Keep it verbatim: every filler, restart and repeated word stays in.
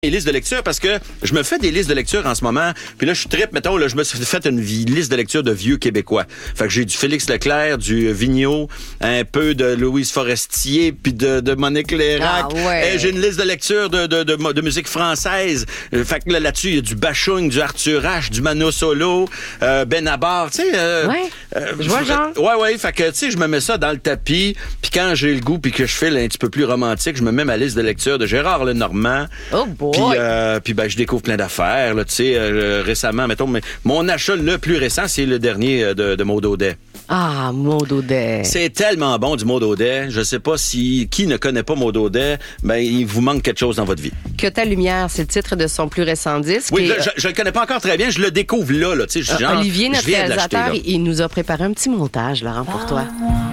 Des listes de lecture parce que je me fais des listes de lecture en ce moment. Puis là, je trippe, mettons, là, je me suis fait une vie- liste de lecture de vieux Québécois. Fait que j'ai du Félix Leclerc, du Vigneault, un peu de Louise Forestier, puis de, de Monique Lérac. Ah ouais. Et j'ai une liste de lecture de, de, de, de musique française. Euh, Fait que là, là-dessus, il y a du Bachung, du Arthur H, du Mano Solo, euh, Ben Abar, tu sais. Euh, Ouais. euh, Je vois le genre. Ouais, ouais. Fait que, tu sais, je me mets ça dans le tapis. Puis quand j'ai le goût, puis que je file un petit peu plus romantique, je me mets ma liste de lecture de Gérard Lenormand. Oh boy. Puis, euh, puis ben, je découvre plein d'affaires. Là, tu sais, euh, récemment, mettons, mais mon achat le plus récent, c'est le dernier euh, de, de Maud Audet. Ah, Maud Audet. C'est tellement bon du Maud Audet. Je sais pas si qui ne connaît pas Maud Audet, ben il vous manque quelque chose dans votre vie. Que ta lumière, c'est le titre de son plus récent disque. Oui, Et, là, je, je le connais pas encore très bien. Je le découvre là, là. Tu sais, euh, genre, Olivier, je notre viens de l'acheter, réalisateur, là. il, il nous a préparé un petit montage, Laurent, pour toi.